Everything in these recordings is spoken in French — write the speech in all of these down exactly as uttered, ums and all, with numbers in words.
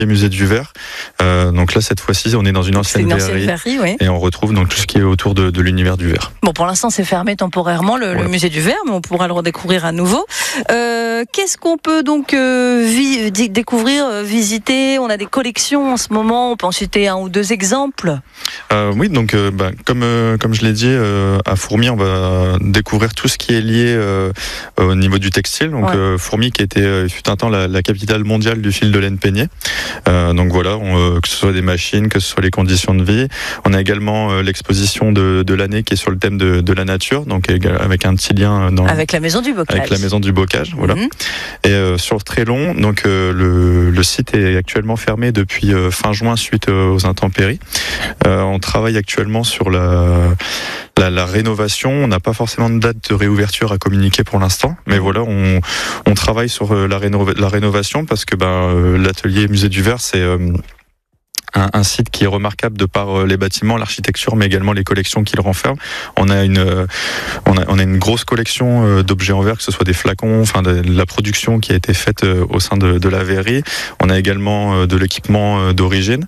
musée du Verre. Euh, donc là, cette fois-ci, on est dans une ancienne, une ancienne verrerie, verrerie, oui. et on retrouve donc tout ce qui est autour de, de l'univers du verre. Bon, pour l'instant, c'est fermé temporairement, le, voilà. le musée du Verre, mais on pourra le redécouvrir à nouveau. Euh, qu'est-ce qu'on peut donc euh, vi- découvrir, euh, visiter? On a des collections en ce moment, on peut en citer un ou deux exemples. Euh, oui, donc euh, bah, comme euh, comme je l'ai dit, euh, à Fourmi, on va découvrir tout ce qui est lié euh, au niveau du textile. Donc ouais. euh, Fourmi, qui était euh, fut un temps la, la capitale mondiale du fil de laine peignée. Euh, donc voilà, on, euh, que ce soit des machines, que ce soit les conditions de vie. On a également euh, l'exposition de, de l'année qui est sur le thème de, de la nature, donc avec un petit lien dans, avec la maison du bocage. Avec la maison du bocage, voilà. Mm-hmm. Et euh, sur Trélon, donc euh, le, le site est actuellement fermé depuis euh, fin juin suite euh, aux intempéries. Euh, on travaille actuellement sur la, la, la rénovation. On n'a pas forcément de date de réouverture à communiquer pour l'instant, mais voilà, on, on travaille sur euh, la, rénova- la rénovation parce que ben, euh, l'atelier Musée du Verre, c'est euh, Un, un site qui est remarquable de par euh, les bâtiments, l'architecture, mais également les collections qu'il renferme. On a une, euh, on a, on a une grosse collection euh, d'objets en verre, que ce soit des flacons, enfin de, de la production qui a été faite euh, au sein de, de la verrerie. On a également euh, de l'équipement euh, d'origine.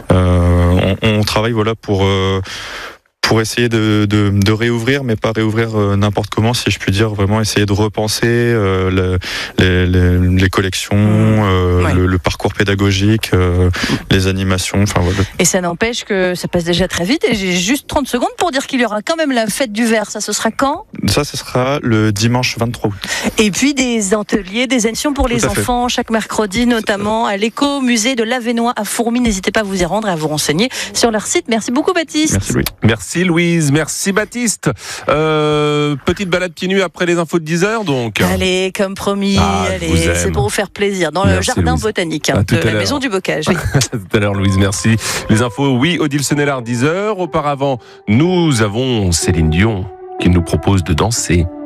Euh, on, on travaille voilà pour euh, pour essayer de, de, de réouvrir, mais pas réouvrir euh, n'importe comment, si je puis dire, vraiment essayer de repenser euh, le, les, les, les collections, euh, ouais. le, le parcours pédagogique, euh, les animations, enfin voilà. Et ça n'empêche que ça passe déjà très vite, et j'ai juste trente secondes pour dire qu'il y aura quand même la fête du verre. Ça, ce sera quand ? Ça, ce sera le dimanche vingt-trois août. Et puis des ateliers, des émissions pour les enfants, chaque mercredi, notamment à l'éco-musée de l'Avesnois à Fourmi. N'hésitez pas à vous y rendre et à vous renseigner sur leur site. Merci beaucoup, Baptiste. Merci, Louis. Merci Louise, merci Baptiste. Euh, petite balade pieds nus après les infos de dix heures donc. Allez, comme promis, ah, allez, c'est pour vous faire plaisir dans merci, le jardin Louise. botanique hein, de la maison du bocage. Oui. Tout à l'heure Louise, merci. Les infos, oui, Odile Senelard, dix heures. Auparavant, nous avons Céline Dion qui nous propose de danser.